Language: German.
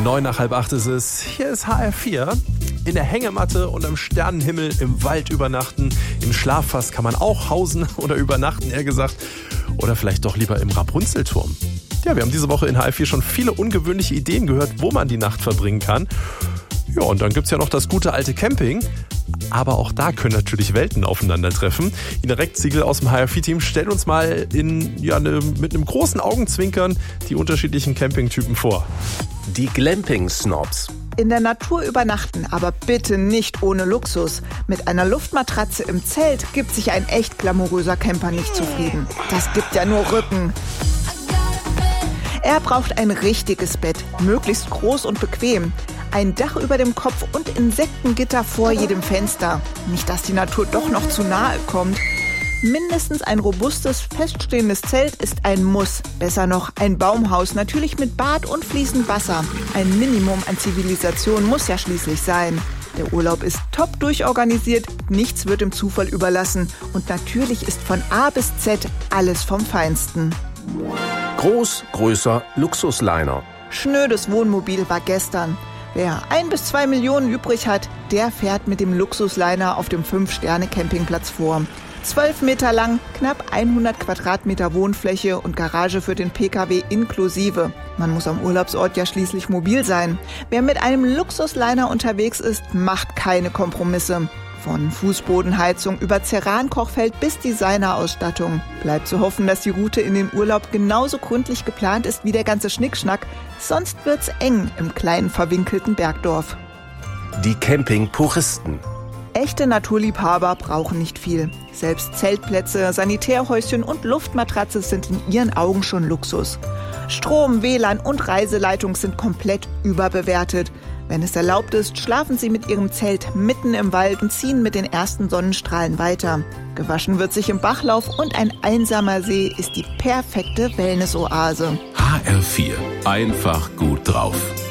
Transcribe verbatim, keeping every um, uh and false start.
Neun nach halb acht ist es. Hier ist H R vier. In der Hängematte und am Sternenhimmel im Wald übernachten. Im Schlaffass kann man auch hausen oder übernachten, eher gesagt. Oder vielleicht doch lieber im Rapunzelturm. Ja, wir haben diese Woche in H R vier schon viele ungewöhnliche Ideen gehört, wo man die Nacht verbringen kann. Ja, und dann gibt's ja noch das gute alte Camping. Aber auch da können natürlich Welten aufeinandertreffen. Ina Reckziegel aus dem H R vier-Team stellt uns mal in, ja, ne, mit einem großen Augenzwinkern die unterschiedlichen Campingtypen vor. Die Glamping-Snobs. In der Natur übernachten, aber bitte nicht ohne Luxus. Mit einer Luftmatratze im Zelt gibt sich ein echt glamouröser Camper nicht zufrieden. Das gibt ja nur Rücken. Er braucht ein richtiges Bett, möglichst groß und bequem. Ein Dach über dem Kopf und Insektengitter vor jedem Fenster. Nicht, dass die Natur doch noch zu nahe kommt. Mindestens ein robustes, feststehendes Zelt ist ein Muss. Besser noch ein Baumhaus, natürlich mit Bad und fließend Wasser. Ein Minimum an Zivilisation muss ja schließlich sein. Der Urlaub ist top durchorganisiert, nichts wird dem Zufall überlassen. Und natürlich ist von A bis Z alles vom Feinsten. Groß, größer, Luxusliner. Schnödes Wohnmobil war gestern. Wer ein bis zwei Millionen übrig hat, der fährt mit dem Luxusliner auf dem fünf-Sterne-Campingplatz vor. Zwölf Meter lang, knapp hundert Quadratmeter Wohnfläche und Garage für den Pkw inklusive. Man muss am Urlaubsort ja schließlich mobil sein. Wer mit einem Luxusliner unterwegs ist, macht keine Kompromisse. Von Fußbodenheizung über Ceran-Kochfeld bis Designerausstattung. Bleibt zu hoffen, dass die Route in den Urlaub genauso gründlich geplant ist wie der ganze Schnickschnack. Sonst wird's eng im kleinen verwinkelten Bergdorf. Die Camping-Puristen. Echte Naturliebhaber brauchen nicht viel. Selbst Zeltplätze, Sanitärhäuschen und Luftmatratze sind in ihren Augen schon Luxus. Strom, W L A N und Reiseleitung sind komplett überbewertet. Wenn es erlaubt ist, schlafen sie mit ihrem Zelt mitten im Wald und ziehen mit den ersten Sonnenstrahlen weiter. Gewaschen wird sich im Bachlauf und ein einsamer See ist die perfekte Wellness-Oase. H R vier. Einfach gut drauf.